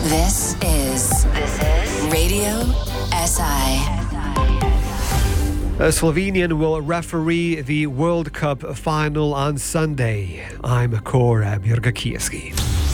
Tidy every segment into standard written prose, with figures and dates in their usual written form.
This is Radio SI. A Slovenian will referee the World Cup final on Sunday. I'm Korab Jurgakijski.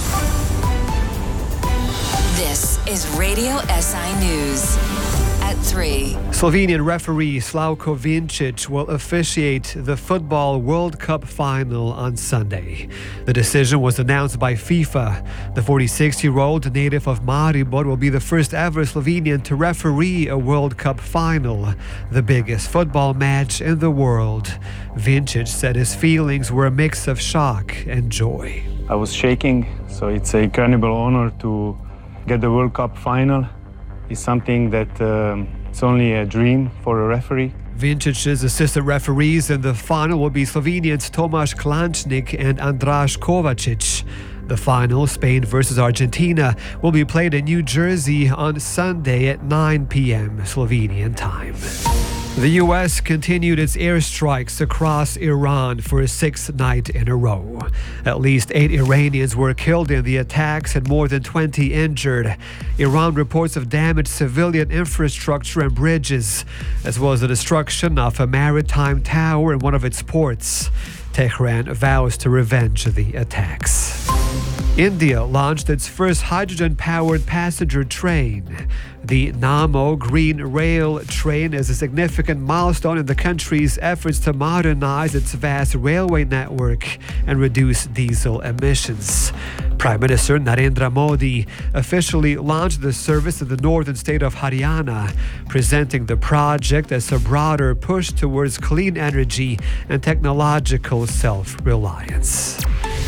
This is Radio SI News at 3. Slovenian referee Slavko Vincic will officiate the Football World Cup final on Sunday. The decision was announced by FIFA. The 46-year-old native of Maribor will be the first ever Slovenian to referee a World Cup final, the biggest football match in the world. Vincic said his feelings were a mix of shock and joy. I was shaking, so it's an incredible honor to get the World Cup final. It's something that it's only a dream for a referee. Vincic's assistant referees in the final will be Slovenians Tomaš Klančnik and Andraž Kovačič. The final, Spain versus Argentina, will be played in New Jersey on Sunday at 9 p.m. Slovenian time. The U.S. continued its airstrikes across Iran for a sixth night in a row. At least 8 Iranians were killed in the attacks and more than 20 injured. Iran reports of damaged civilian infrastructure and bridges, as well as the destruction of a maritime tower in one of its ports. Tehran vows to revenge the attacks. India launched its first hydrogen-powered passenger train. The Namo Green Rail train is a significant milestone in the country's efforts to modernize its vast railway network and reduce diesel emissions. Prime Minister Narendra Modi officially launched the service in the northern state of Haryana, presenting the project as a broader push towards clean energy and technological self-reliance.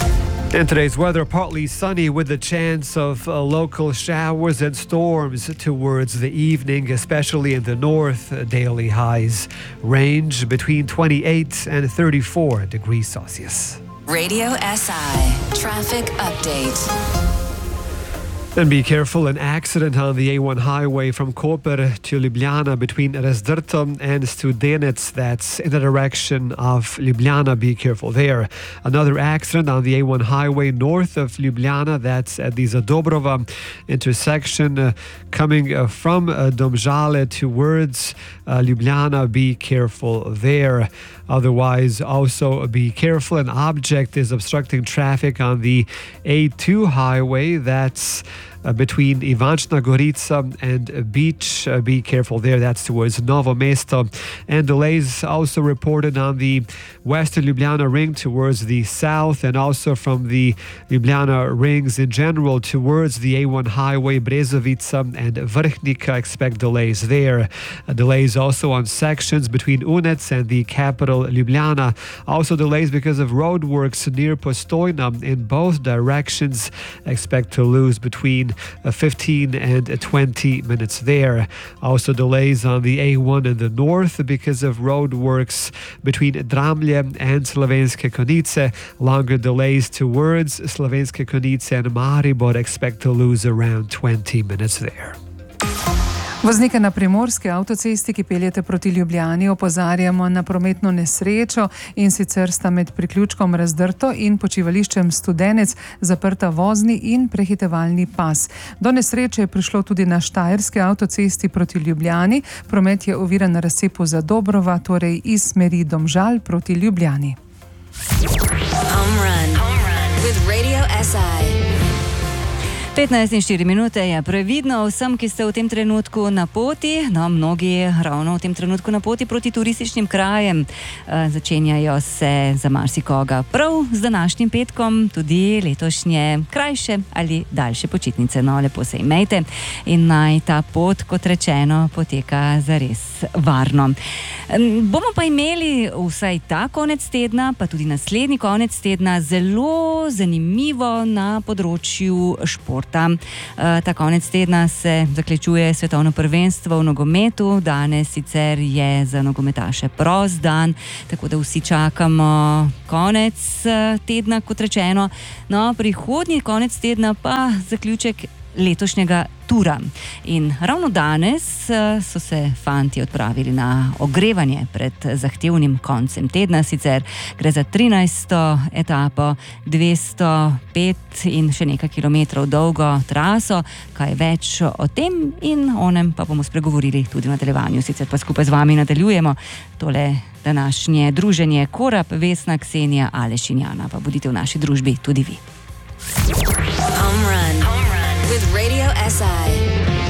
And today's weather, partly sunny with the chance of local showers and storms towards the evening, especially in the north. Daily highs range between 28 and 34 degrees Celsius. Radio SI Traffic Update. And be careful, an accident on the A1 highway from Koper to Ljubljana between Razdrto and Studenec, that's in the direction of Ljubljana. Be careful there. Another accident on the A1 highway north of Ljubljana, that's at the Zadobrova intersection coming from Domžale towards Ljubljana. Be careful there. Otherwise, also be careful. An object is obstructing traffic on the A2 highway, that's between Ivančna Gorica and Beach. Be careful there, that's towards Novo Mesto. And delays also reported on the western Ljubljana ring towards the south, and also from the Ljubljana rings in general towards the A1 highway, Brezovica and Vrhnika. Expect delays there. Delays also on sections between Unec and the capital Ljubljana. Also delays because of roadworks near Postojna in both directions. Expect to lose between 15 and 20 minutes there. Also delays on the A1 in the north because of road works between Dramlje and Slovenske Konjice. Longer delays towards Slovenske Konjice and Maribor. Expect to lose around 20 minutes there. Voznike na primorski avtocesti, ki peljete proti Ljubljani, opozarjamo na prometno nesrečo, in sicer sta med priključkom Razdrto in počivališčem Studenec zaprta vozni in prehitevalni pas. Do nesreče je prišlo tudi na štajerski avtocesti proti Ljubljani. Promet je oviran na razcepu Zadobrova, torej iz smeri Domžal proti Ljubljani. Home run with Radio SI. 15:04 je previdno vsem, ki ste v tem trenutku na poti. No, mnogi ravno v tem trenutku na poti proti turističnim krajem. Začenjajo se za marsikoga prav z današnjim petkom tudi letošnje krajše ali daljše počitnice. No, lepo se imejte in naj ta pot, kot rečeno, poteka zares varno. Bomo pa imeli vsaj ta konec tedna, pa tudi naslednji konec tedna zelo zanimivo na področju športa. Ta konec tedna se zaključuje svetovno prvenstvo v nogometu. Danes sicer je za nogometaše prost dan, tako da vsi čakamo konec tedna, kot rečeno. No, prihodnji konec tedna pa zaključek letošnjega tura. In ravno danes so se fantje odpravili na ogrevanje pred zahtevnim koncem tedna. Sicer gre za 13. etapo, 205 in še nekaj kilometrov dolgo traso. Kaj več o tem in onem pa bomo spregovorili tudi v nadaljevanju. Sicer pa skupaj z vami nadaljujemo tole današnje druženje. Korab, Vesna, Ksenija, Aleš in Jana. Pa bodite v naši družbi tudi vi. Home Run with Radio SI.